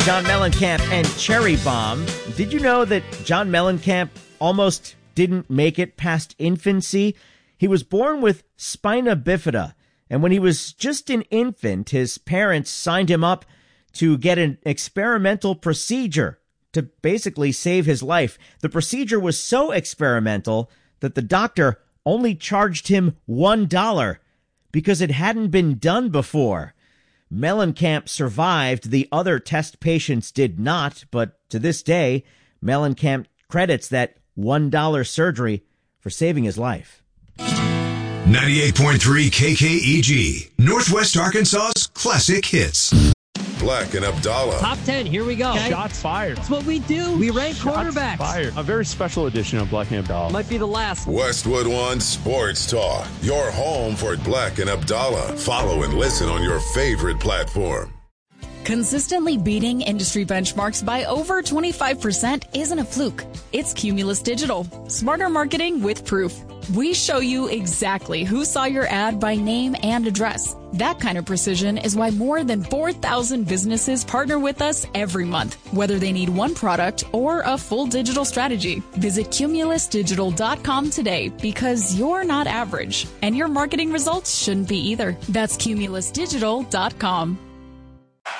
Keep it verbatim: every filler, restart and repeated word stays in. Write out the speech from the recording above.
John Mellencamp and Cherry Bomb. Did you know that John Mellencamp almost didn't make it past infancy? He was born with spina bifida, and when he was just an infant, his parents signed him up to get an experimental procedure to basically save his life. The procedure was so experimental that the doctor only charged him one dollar because it hadn't been done before. Mellencamp survived. The other test patients did not, but to this day, Mellencamp credits that one dollar surgery for saving his life. ninety-eight point three K K E G, Northwest Arkansas's classic hits. Black and Abdallah. Top ten, here we go. Okay. Shots fired. That's what we do. We rank Shots quarterbacks. Fired. A very special edition of Black and Abdallah. Might be the last. Westwood One Sports Talk, your home for Black and Abdallah. Follow and listen on your favorite platform. Consistently beating industry benchmarks by over twenty-five percent isn't a fluke. It's Cumulus Digital. Smarter marketing with proof. We show you exactly who saw your ad by name and address. That kind of precision is why more than four thousand businesses partner with us every month, whether they need one product or a full digital strategy. Visit cumulus digital dot com today because you're not average, and your marketing results shouldn't be either. That's cumulus digital dot com.